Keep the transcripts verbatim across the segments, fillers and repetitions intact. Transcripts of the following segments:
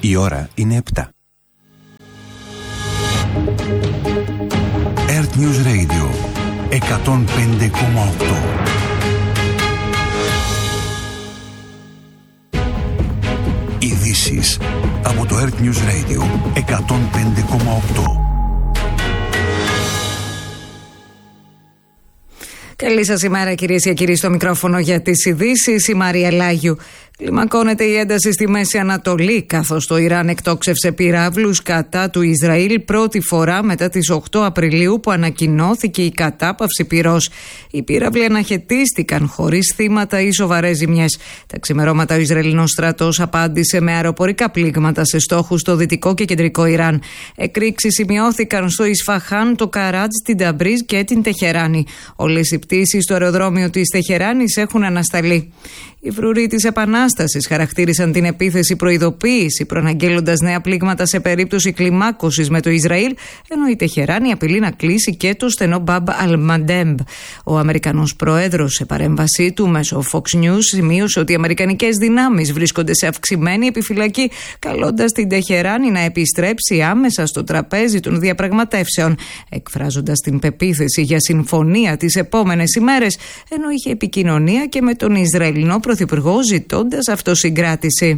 Η ώρα είναι επτά. Earth News Radio εκατόν πέντε κόμμα οκτώ. Ειδήσεις από το Earth News Radio εκατόν πέντε κόμμα οκτώ. Καλή σας ημέρα, κυρίες και κύριοι, στο μικρόφωνο για τις ειδήσεις, η Μαρία Λάγιου. Κλιμακώνεται η ένταση στη Μέση Ανατολή, καθώς το Ιράν εκτόξευσε πυράβλους κατά του Ισραήλ πρώτη φορά μετά τις οκτώ Απριλίου που ανακοινώθηκε η κατάπαυση πυρός. Οι πύραυλοι αναχαιτίστηκαν χωρίς θύματα ή σοβαρές ζημιές. Τα ξημερώματα ο Ισραηλινός στρατός απάντησε με αεροπορικά πλήγματα σε στόχους στο δυτικό και κεντρικό Ιράν. Εκρήξεις σημειώθηκαν στο Ισφαχάν, το Καράτζ, την Ταμπρίζ και την Τεχεράνη. Όλες οι πτήσεις στο αεροδρόμιο της Τεχεράνης έχουν ανασταλεί. Οι φρουροί της Επανάστασης χαρακτήρισαν την επίθεση προειδοποίηση, προαναγγέλλοντας νέα πλήγματα σε περίπτωση κλιμάκωσης με το Ισραήλ, ενώ η Τεχεράνη απειλεί να κλείσει και το στενό Μπαμπ Αλ-Μαντέμπ. Ο Αμερικανός πρόεδρος, σε παρέμβασή του μέσω Fox News, σημείωσε ότι οι αμερικανικές δυνάμεις βρίσκονται σε αυξημένη επιφυλακή, καλώντας την Τεχεράνη να επιστρέψει άμεσα στο τραπέζι των διαπραγματεύσεων, εκφράζοντας την πεποίθηση για συμφωνία τις επόμενες ημέρες, ενώ είχε επικοινωνία και με τον Ισραηλινό Πρωθυπουργό ζητώντας αυτοσυγκράτηση.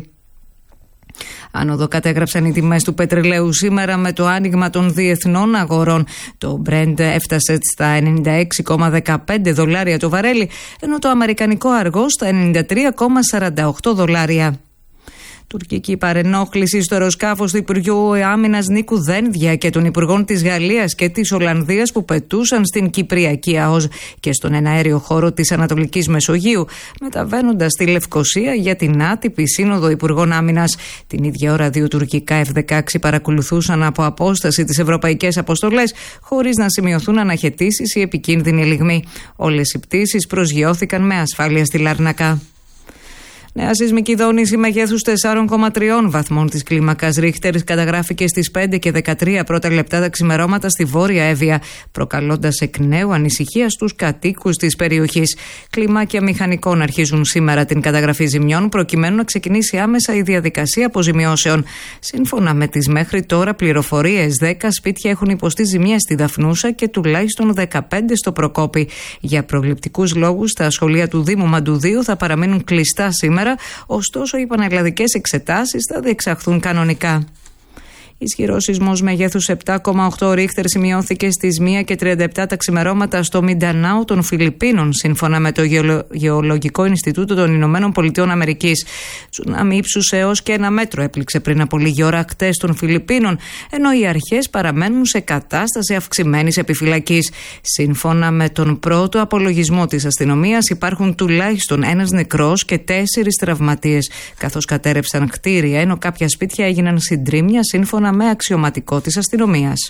Άνοδο κατέγραψαν οι τιμές του πετρελαίου σήμερα με το άνοιγμα των διεθνών αγορών. Το Brent έφτασε στα ενενήντα έξι κόμμα δεκαπέντε δολάρια το βαρέλι, ενώ το αμερικανικό αργό στα ενενήντα τρία κόμμα σαράντα οκτώ δολάρια. Τουρκική παρενόχληση στο αεροσκάφος του Υπουργείου Άμυνας Νίκου Δένδια και των Υπουργών της Γαλλίας και της Ολλανδίας που πετούσαν στην Κυπριακή ΑΟΣ και στον εναέριο χώρο της Ανατολικής Μεσογείου, μεταβαίνοντας στη Λευκοσία για την άτυπη Σύνοδο Υπουργών Άμυνας. Την ίδια ώρα, δύο τουρκικά εφ δεκαέξι παρακολουθούσαν από απόσταση τις ευρωπαϊκές αποστολές, χωρίς να σημειωθούν αναχαιτήσεις ή επικίνδυνοι λιγμοί. Όλες οι πτήσεις προσγειώθηκαν με ασφάλεια στη Λάρνακα. Νέα σεισμική δόνηση μεγέθους τεσσάρων κόμμα τρία βαθμών της κλίμακας Ρίχτερ καταγράφηκε στις πέντε και δεκατρία πρώτα λεπτά τα ξημερώματα στη Βόρεια Εύβοια, προκαλώντας εκ νέου ανησυχία στους κατοίκους της περιοχής. Κλιμάκια μηχανικών αρχίζουν σήμερα την καταγραφή ζημιών, προκειμένου να ξεκινήσει άμεσα η διαδικασία αποζημιώσεων. Σύμφωνα με τις μέχρι τώρα πληροφορίες, δέκα σπίτια έχουν υποστεί ζημιές στη Δαφνούσα και τουλάχιστον δεκαπέντε στο Προκόπη. Για προληπτικούς λόγους, τα σχολεία του Δήμου Μαντουδίου θα παραμείνουν κλειστά σήμερα. Ωστόσο, οι πανελλαδικές εξετάσεις θα διεξαχθούν κανονικά. Ισχυρός σεισμός μεγέθους επτά κόμμα οκτώ ρίχτερ σημειώθηκε στις μία και τριάντα επτά τα ξημερώματα στο Μιντανάου των Φιλιππίνων, σύμφωνα με το Γεωλογικό Ινστιτούτο των Ηνωμένων Πολιτειών Αμερικής. Τσουνάμι ύψους έως και ένα μέτρο έπληξε πριν από λίγη ώρα ακτές των Φιλιππίνων, ενώ οι αρχές παραμένουν σε κατάσταση αυξημένης επιφυλακής. Σύμφωνα με τον πρώτο απολογισμό της αστυνομίας, υπάρχουν τουλάχιστον ένας νεκρός και τέσσερις τραυματίες, καθώς κατέρευσαν κτίρια, ενώ κάποια σπίτια έγιναν συντρίμμια, σύμφωνα με αξιωματικό της αστυνομίας.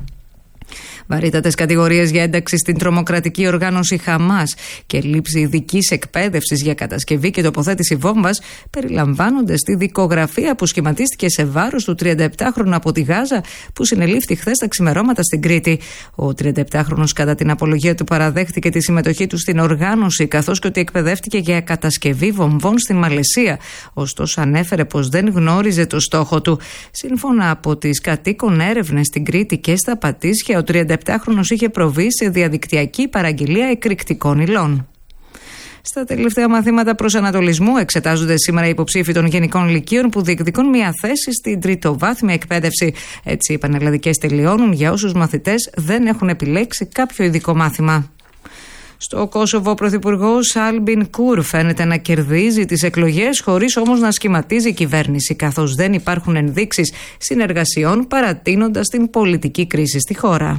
Βαρύτατες κατηγορίες για ένταξη στην τρομοκρατική οργάνωση Χαμάς και λήψη ειδικής εκπαίδευσης για κατασκευή και τοποθέτηση βόμβας περιλαμβάνονται στη δικογραφία που σχηματίστηκε σε βάρος του τριανταεπτάχρονου από τη Γάζα, που συνελήφθη χθες τα ξημερώματα στην Κρήτη. Ο τριανταεπτάχρονος κατά την απολογία του παραδέχτηκε τη συμμετοχή του στην οργάνωση, καθώς και ότι εκπαιδεύτηκε για κατασκευή βομβών στην Μαλαισία. Ωστόσο, ανέφερε πως δεν γνώριζε το στόχο του. Σύμφωνα από τις κατοίκων έρευνες στην Κρήτη και στα Πατήσια, ο τριανταεπτάχρονος είχε προβεί σε διαδικτυακή παραγγελία εκρηκτικών υλών. Στα τελευταία μαθήματα προσανατολισμού εξετάζονται σήμερα οι υποψήφοι των γενικών λυκείων που διεκδικούν μια θέση στην τριτοβάθμια εκπαίδευση. Έτσι, οι πανελλαδικές τελειώνουν για όσους μαθητές δεν έχουν επιλέξει κάποιο ειδικό μάθημα. Στο Κόσοβο, ο πρωθυπουργός Άλμπιν Κουρ φαίνεται να κερδίζει τις εκλογές, χωρίς όμως να σχηματίζει η κυβέρνηση, καθώς δεν υπάρχουν ενδείξεις συνεργασιών, παρατείνοντας την πολιτική κρίση στη χώρα.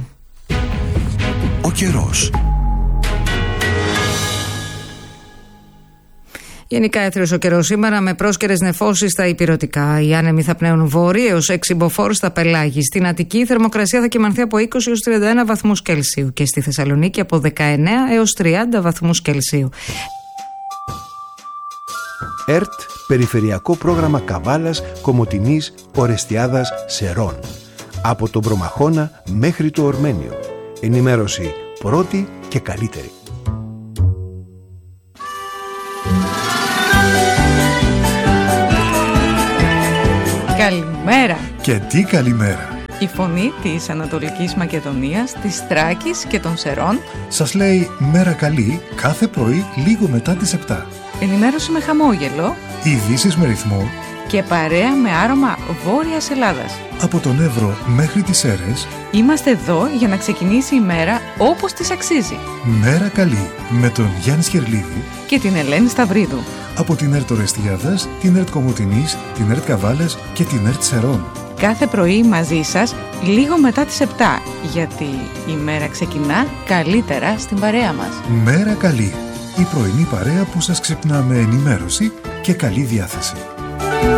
Ο καιρός. Γενικά έθριος ο καιρός σήμερα με πρόσκαιρες νεφώσεις στα ηπειρωτικά. Οι άνεμοι θα πνέουν βόρειοι έως έξι μποφόρ στα πελάγη. Στην Αττική η θερμοκρασία θα κυμανθεί από είκοσι έως τριάντα ένα βαθμούς Κελσίου και στη Θεσσαλονίκη από δεκαεννέα έως τριάντα βαθμούς Κελσίου. ΕΡΤ, Περιφερειακό Πρόγραμμα Καβάλας, Κομοτηνής, Ορεστιάδας, Σερών. Από τον Προμαχώνα μέχρι το Ορμένιο. Ενημέρωση πρώτη και καλύτερη. Καλημέρα! Και τι καλημέρα! Η φωνή της Ανατολικής Μακεδονίας, της Θράκης και των Σερών σας λέει μέρα καλή κάθε πρωί λίγο μετά τις επτά. Ενημέρωση με χαμόγελο, ειδήσεις με ρυθμό και παρέα με άρωμα Βόρειας Ελλάδας. Από τον Εύρο μέχρι τις Σέρρες είμαστε εδώ για να ξεκινήσει η μέρα όπως της αξίζει. Μέρα καλή με τον Γιάννη Σχερλίδη και την Ελένη Σταυρίδου. Από την ΕΡΤ Ορεστιάδας, την ΕΡΤ Κομοτηνής, την ΕΡΤ Καβάλας και την ΕΡΤ Σερών. Κάθε πρωί μαζί σας λίγο μετά τις επτά, γιατί η μέρα ξεκινά καλύτερα στην παρέα μας. Μέρα καλή, η πρωινή παρέα που σας ξυπνά με ενημέρωση και καλή διάθεση.